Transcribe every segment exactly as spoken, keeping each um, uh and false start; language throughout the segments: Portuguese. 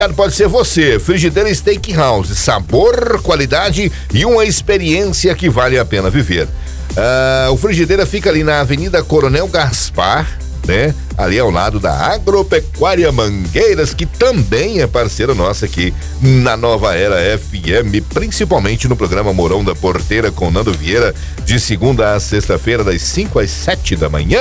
pode ser você. Frigideira Steakhouse, sabor, qualidade e uma experiência que vale a pena viver. Uh, o Frigideira fica ali na Avenida Coronel Gaspar, né? Ali ao lado da Agropecuária Mangueiras, que também é parceira nossa aqui na Nova Era F M, principalmente no programa Morão da Porteira com Nando Vieira, de segunda a sexta-feira, das cinco às sete da manhã.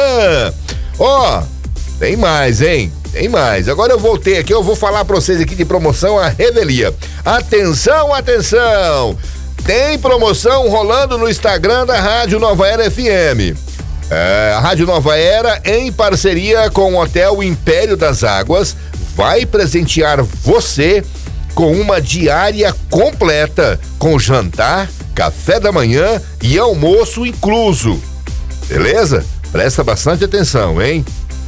Ó, oh, tem mais, hein? Tem mais. Agora eu voltei aqui, eu vou falar pra vocês aqui de promoção a Revelia. Atenção, atenção! Tem promoção rolando no Instagram da Rádio Nova Era F M. É, a Rádio Nova Era, em parceria com o Hotel Império das Águas, vai presentear você com uma diária completa, com jantar, café da manhã e almoço incluso. Beleza? Presta bastante atenção, hein?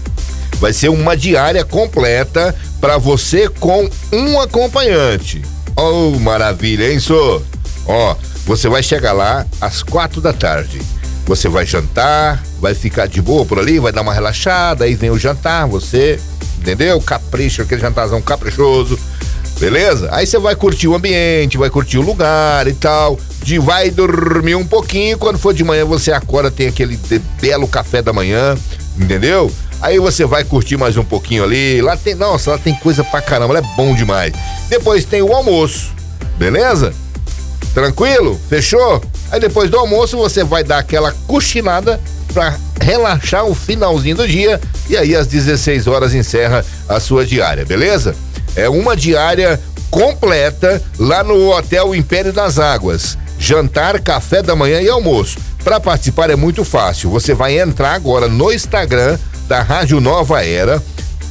Vai ser uma diária completa para você com um acompanhante. Oh, maravilha, hein, senhor? Ó, você vai chegar lá às quatro da tarde. Você vai jantar, vai ficar de boa por ali, vai dar uma relaxada, aí vem o jantar, você, entendeu? Capricho, aquele jantarzão caprichoso, beleza? Aí você vai curtir o ambiente, vai curtir o lugar e tal, de vai dormir um pouquinho, quando for de manhã você acorda, tem aquele belo café da manhã, entendeu? Aí você vai curtir mais um pouquinho ali, lá tem, nossa, lá tem coisa pra caramba, lá é bom demais. Depois tem o almoço, beleza? Tranquilo? Fechou? Aí depois do almoço você vai dar aquela cochilada pra relaxar o finalzinho do dia e aí às dezesseis horas encerra a sua diária, beleza? É uma diária completa lá no Hotel Império das Águas. Jantar, café da manhã e almoço. Para participar é muito fácil. Você vai entrar agora no Instagram da Rádio Nova Era.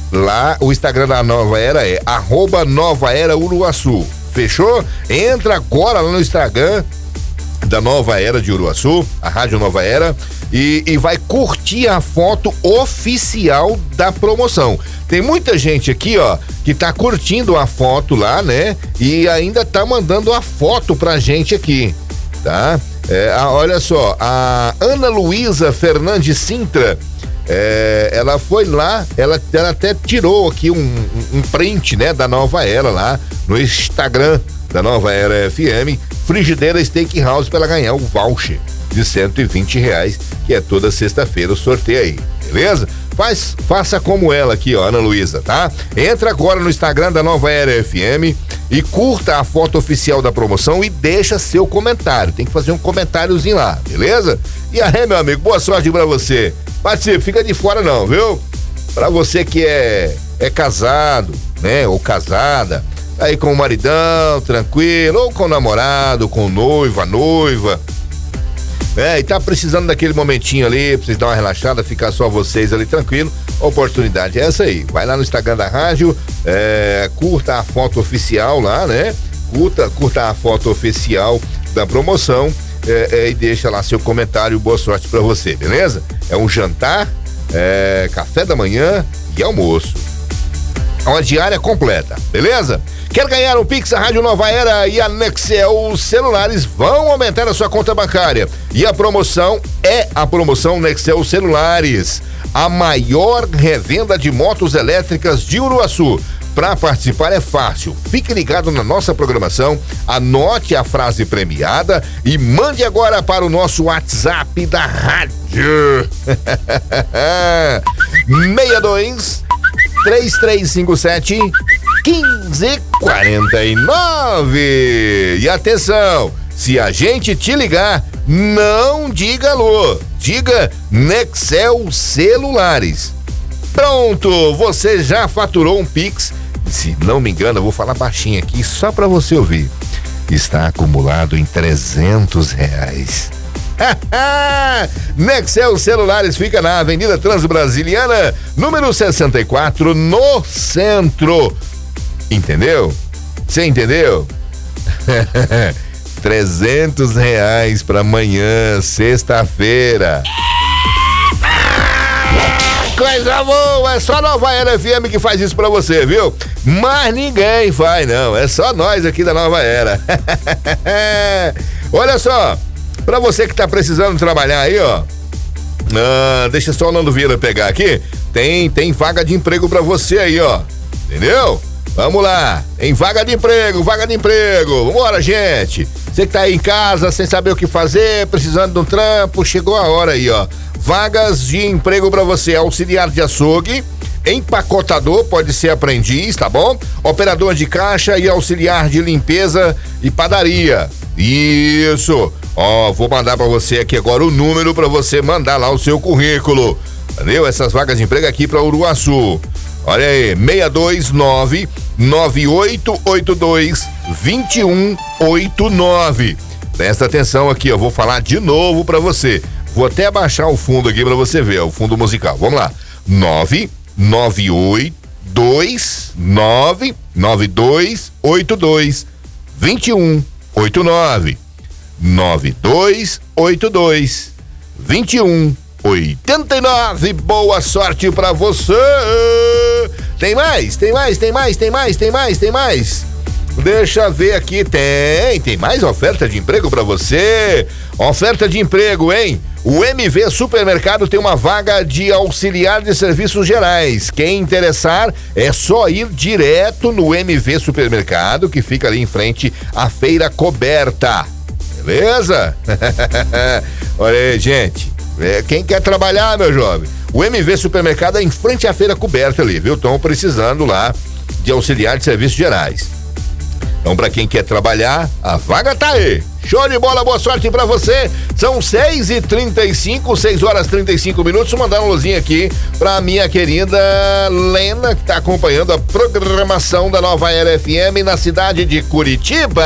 Lá o Instagram da Nova Era é arroba Nova Era Uruaçu. Fechou? Entra agora lá no Instagram da Nova Era de Uruaçu, a Rádio Nova Era, e, e vai curtir a foto oficial da promoção. Tem muita gente aqui, ó, que tá curtindo a foto lá, né? E ainda tá mandando a foto pra gente aqui, tá? É, a, olha só, a Ana Luísa Fernandes Sintra, é, ela foi lá, ela, ela até tirou aqui um, um, um print, né, da Nova Era lá no Instagram da Nova Era F M, Frigideira Steakhouse, para ela ganhar o voucher de cento e vinte reais, que é toda sexta-feira o sorteio aí, beleza? Faz, faça como ela aqui, ó, Ana Luísa, tá? Entra agora no Instagram da Nova Era F M e curta a foto oficial da promoção e deixa seu comentário. Tem que fazer um comentáriozinho lá, beleza? E aí, meu amigo, boa sorte pra você. Participe, fica de fora não, viu? Pra você que é, é casado, né? Ou casada, aí com o maridão, tranquilo, ou com o namorado, com o noivo, a noiva, é, e tá precisando daquele momentinho ali, pra vocês dar uma relaxada, ficar só vocês ali tranquilo, a oportunidade é essa aí. Vai lá no Instagram da rádio, é, curta a foto oficial lá, né? Curta, curta a foto oficial da promoção, é, é, e deixa lá seu comentário, boa sorte pra você, beleza? É um jantar, é, café da manhã e almoço. É uma diária completa, beleza? Quer ganhar um Pix? A Rádio Nova Era e a Nextel Celulares vão aumentar a sua conta bancária. E a promoção é a promoção Nextel Celulares, a maior revenda de motos elétricas de Uruaçu. Para participar é fácil. Fique ligado na nossa programação, anote a frase premiada e mande agora para o nosso WhatsApp da rádio. seis dois três três cinco sete quinze quarenta e nove. E atenção, se a gente te ligar, não diga alô, diga Nextel Celulares. Pronto, você já faturou um Pix. Se não me engano, eu vou falar baixinho aqui só para você ouvir. Está acumulado em trezentos reais. Nextel Celulares fica na Avenida Transbrasiliana, número sessenta e quatro, no centro. Entendeu? Você entendeu? trezentos reais para amanhã, sexta-feira. Coisa boa, é só a Nova Era F M que faz isso pra você, viu? Mas ninguém faz, não, é só nós aqui da Nova Era. Olha só, pra você que tá precisando trabalhar aí, ó, ah, deixa só o Nando Vieira pegar aqui, tem, tem vaga de emprego pra você aí, ó, entendeu? Vamos lá, em vaga de emprego, vaga de emprego. Vambora, gente. Você que tá aí em casa sem saber o que fazer, precisando de um trampo, chegou a hora aí, ó. Vagas de emprego pra você, auxiliar de açougue, empacotador, pode ser aprendiz, tá bom? Operador de caixa e auxiliar de limpeza e padaria. Isso. Ó, vou mandar pra você aqui agora o número pra você mandar lá o seu currículo. Entendeu? Essas vagas de emprego aqui pra Uruaçu. Olha aí, seis dois nove, nove oito oito dois, dois um oito nove. Presta atenção aqui, eu vou falar de novo pra você. Vou até abaixar o fundo aqui pra você ver, o fundo musical. Vamos lá. nove nove oito dois nove nove dois oito dois, dois um oito nove. nove dois oito dois, dois um oitenta e nove. Boa sorte pra você. Tem mais, tem mais, tem mais, tem mais, tem mais, tem mais. Deixa ver aqui, tem, tem mais oferta de emprego pra você. Oferta de emprego, hein? O M V Supermercado tem uma vaga de auxiliar de serviços gerais. Quem interessar é só ir direto no M V Supermercado, que fica ali em frente à Feira Coberta. Beleza? Olha aí, gente. É, quem quer trabalhar, meu jovem? O M V Supermercado é em frente à Feira Coberta ali, viu? Estão precisando lá de auxiliar de serviços gerais. Então, pra quem quer trabalhar, a vaga tá aí. Show de bola, boa sorte pra você. São seis e trinta e cinco, seis horas e trinta e cinco minutos. Vou mandar uma luzinha aqui pra minha querida Lena, que tá acompanhando a programação da Nova Era F M na cidade de Curitiba.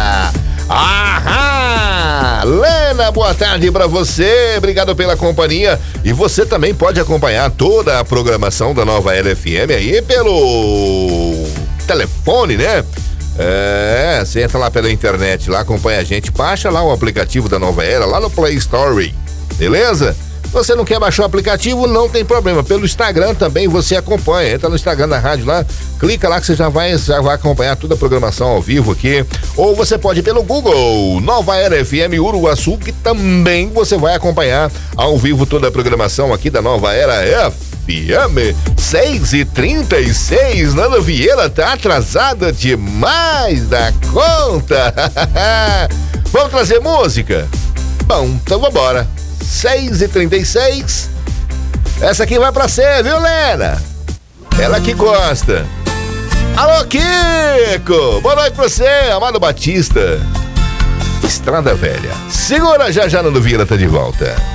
Ahá! Lena, boa tarde pra você, obrigado pela companhia. E você também pode acompanhar toda a programação da Nova Era F M aí pelo telefone, né? É, você entra lá pela internet, lá acompanha a gente, baixa lá o aplicativo da Nova Era, lá no Play Store, beleza? Se você não quer baixar o aplicativo, não tem problema, pelo Instagram também você acompanha, entra no Instagram da rádio lá, clica lá que você já vai, já vai acompanhar toda a programação ao vivo aqui, ou você pode ir pelo Google, Nova Era F M Uruaçu, que também você vai acompanhar ao vivo toda a programação aqui da Nova Era F M. seis e trinta e seis, Nana Vieira tá atrasada demais da conta. Vamos trazer música? Bom, então vambora. seis e trinta e seis. Essa aqui vai pra você, viu, Lena? Ela que gosta. Alô, Kiko! Boa noite pra você, Amado Batista. Estrada Velha. Segura, já já, Nana Vieira tá de volta.